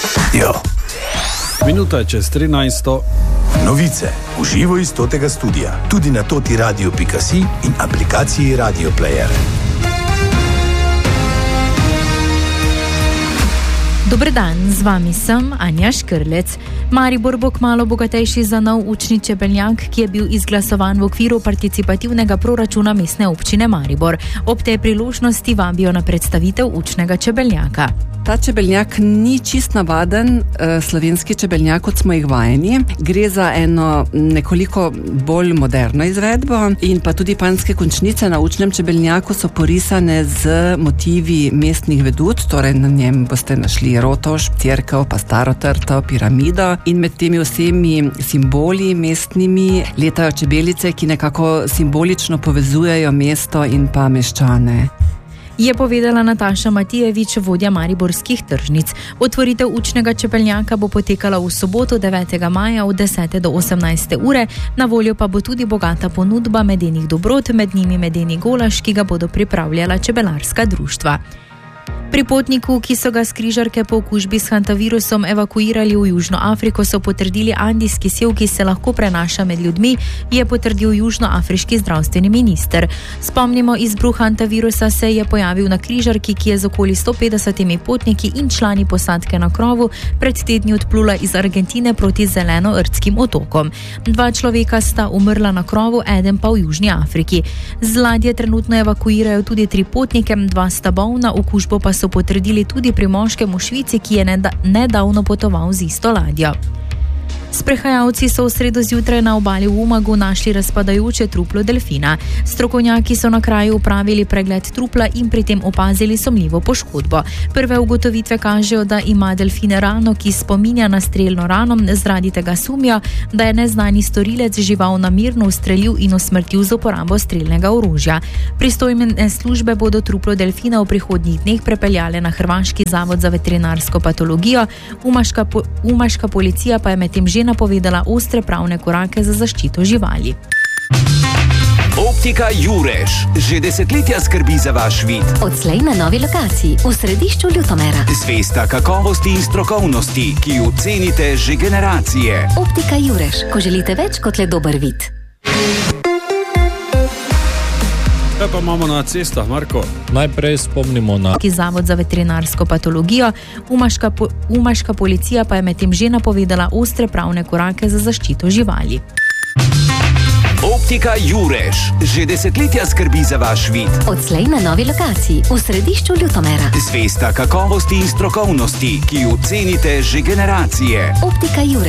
Jo. Minuta je čez 13. Novice v živo iz totega studia, tudi na totiradio.si in aplikaciji Radio Player. Dober dan, z vami sem Anja Škrlec. Maribor bo kmalu bogatejši za nov učni čebeljak, ki je bil izglasovan v okviru participativnega proračuna mestne občine Maribor. Ob tej priložnosti vabijo na predstavitev učnega čebeljaka. Ta čebeljak ni čist navaden slovenski čebeljak, kot smo jih vajeni. Gre za eno nekoliko bolj moderno izvedbo in pa tudi panjske končnice na učnem čebeljaku so porisane z motivi mestnih vedut, torej na njem boste našli rotoš, cerkev, pa staro trto, piramido in med temi vsemi simboli mestnimi letajo čebelice, ki nekako simbolično povezujejo mesto in pa meščane. Je povedala Nataša Matijevič, vodja mariborskih tržnic. Otvoritev učnega čebeljaka bo potekala v soboto 9. maja od 10. do 18. ure, na voljo pa bo tudi bogata ponudba medenih dobrot, med njimi medeni golaž, ki ga bodo pripravljala čebelarska društva. Pri potniku, ki so ga s križarke po okužbi s hantavirusom evakuirali v Južno Afriko, so potrdili andijski sev, ki se lahko prenaša med ljudmi, je potrdil južnoafriški zdravstveni minister. Spomnimo, izbruh hantavirusa se je pojavil na križarki, ki je z okoli 150 potniki in člani posadke na krovu pred tedni odplula iz Argentine proti Zelenoortskim otokom. 2 človeka sta umrla na krovu, eden pa v Južni Afriki. Z ladje trenutno evakuirajo tudi 3 potnike, 2 sta bolna, okužbo pa so potrdili tudi pri moškem v Švici, ki je nedavno potoval z isto ladjo. Sprehajalci so v sredo zjutraj na obali v Umagu našli razpadajoče truplo delfina. Strokovnjaki so na kraju opravili pregled trupla in pri tem opazili sumljivo poškodbo. Prve ugotovitve kažejo, da ima delfin rano, ki spominja na strelno rano, zaradi tega sumijo, da je neznani storilec žival namerno ustrelil in usmrtil z uporabo strelnega orožja. Pristojne službe bodo truplo delfina v prihodnjih dneh prepeljale na Hrvaški zavod za veterinarsko patologijo. Umaška policija pa je medtem že napovedala ostre pravne korake za zaščito živali. Optika Jureš že desetletja skrbi za vaš vid. Odslej na novi lokaciji v središču Ljutomera. Zvesta kakovosti in strokovnosti, ki jo cenite že generacije. Optika Jureš, ko želite več kot le dober vid. Kaj pa imamo na cestah, Marko? Najprej spomnimo na Zavod za veterinarsko patologijo. Umaška policija pa je medtem že napovedala ostre pravne korake za zaščito živali. Optika Jureš že desetletja skrbi za vaš vid. Odslej na novi lokaciji v središču Ljutomera. Zvesta kakovosti in strokovnosti, ki jo cenite že generacije. Optika Jureš.